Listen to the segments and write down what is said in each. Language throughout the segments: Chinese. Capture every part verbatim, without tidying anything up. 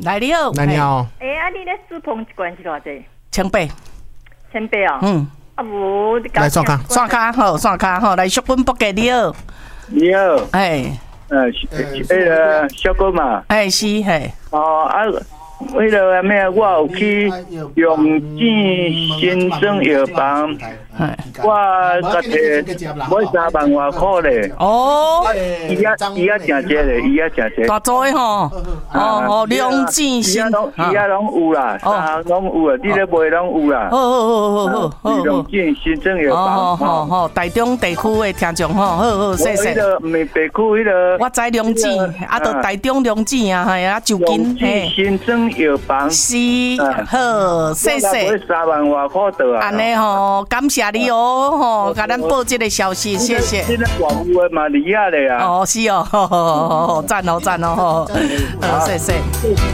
来你好， 来你好。 哎、欸，啊，你咧煮烹一罐是偌济？ 千八， 千八哦。 嗯。 啊无， 来刷卡， 刷卡好，刷卡好，来淑芬伯给你好。 你好。 哎。 呃，迄个小哥嘛。 哎，是嘿。 哦啊。为了咩？我有去用钱先生药房，我个摕买三万外块咧。 哦， 伊也伊也真济咧，伊也真济。 大做诶吼，哦哦，两钱先， 伊也拢有啦，啊，拢有啊，你咧卖拢有啦。 好好好好好， 两钱先生药房。 好好好，台中地区诶听众吼，好好谢谢。 迄个毋是地区迄个。 我知两钱，啊，到台中两钱啊，系啊，就近嘿。先生药房是好，谢谢。 三万外块得啊！ 安尼吼，感谢你哦，吼，甲咱报这个消息，谢谢。 现在网络嘛厉害的呀。 哦，是哦，好好好好，赞哦赞哦，好，好，谢谢。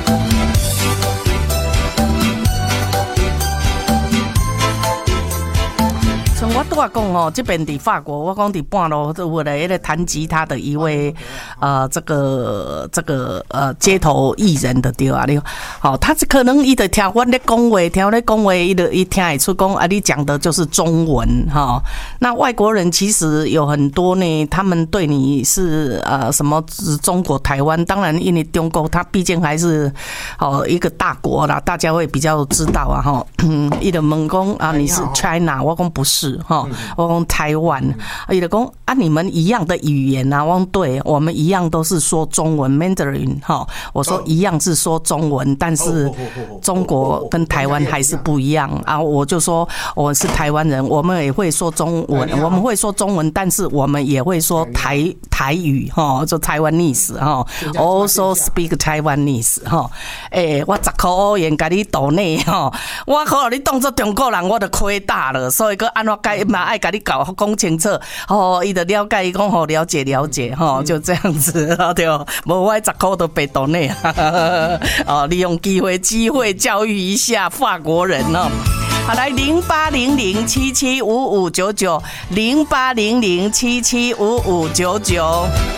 像我拄仔讲哦，这边伫法国，我讲伫半路有来迄个弹吉他的一位呃，这个这个呃街头艺人的对啊，你好，他可能伊就听我咧讲话，听我咧讲话，伊就伊听得出讲啊，你讲的就是中文哈。那外国人其实有很多呢，他们对你是呃什么中国台湾，当然因为中国它毕竟还是哦一个大国啦，大家会比较知道啊哈。伊就问讲啊，你是 China， 我讲不是。哈，我讲台湾，伊就讲啊，你们一样的语言啊，我讲对，我们一样都是说中文 Mandarin 哈。我说一样是说中文，但是中国跟台湾还是不一样啊。我就说我是台湾人，我们也会说中文，我们会说中文，但是我们也会说台台语哈，就台湾历史哈 ，also speak Taiwanese 哈。诶，我十块欧元给你斗内哈，我靠，你当作中国人，我就亏大了，所以个安怎？该嘛爱甲你搞讲清楚，吼，伊就了解，伊讲吼了解了解，吼，就这样子，对，无我十块都被斗内啊，哦，利用机会机会教育一下法国人哦。好，来零八零零七七五五九九，零八零零七七五五九九。